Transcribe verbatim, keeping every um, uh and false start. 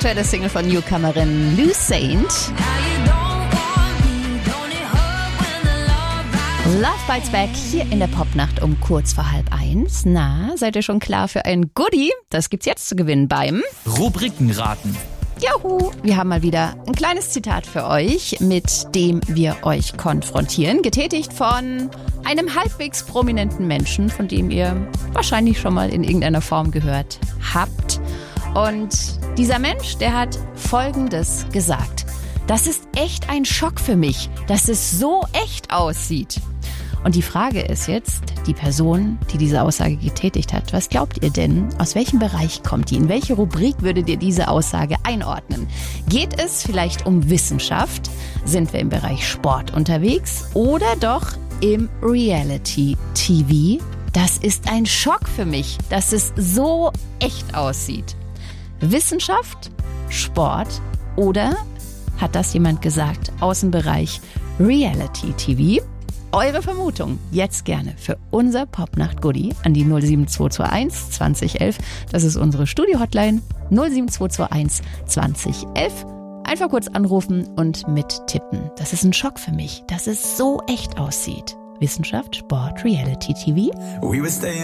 aktuelle Single von Newcomerin Lou Saint. Love Bites Back hier in der Popnacht um kurz vor halb eins. Na, seid ihr schon klar für ein Goodie? Das gibt's jetzt zu gewinnen beim Rubrikenraten. Juhu! Wir haben mal wieder ein kleines Zitat für euch, mit dem wir euch konfrontieren. Getätigt von einem halbwegs prominenten Menschen, von dem ihr wahrscheinlich schon mal in irgendeiner Form gehört habt. Und dieser Mensch, der hat Folgendes gesagt. Das ist echt ein Schock für mich, dass es so echt aussieht. Und die Frage ist jetzt, die Person, die diese Aussage getätigt hat, was glaubt ihr denn? Aus welchem Bereich kommt die? In welche Rubrik würdet ihr diese Aussage einordnen? Geht es vielleicht um Wissenschaft? Sind wir im Bereich Sport unterwegs? Oder doch im Reality-T V? Das ist ein Schock für mich, dass es so echt aussieht. Wissenschaft, Sport oder, hat das jemand gesagt, aus dem Bereich Reality-T V? Eure Vermutung jetzt gerne für unser Popnacht-Goodie an die null sieben zwei zwei eins zwanzig elf. Das ist unsere Studio-Hotline null sieben zwei zwei eins zwanzig elf. Einfach kurz anrufen und mittippen. Das ist ein Schock für mich, dass es so echt aussieht. Wissenschaft, Sport, Reality-T V.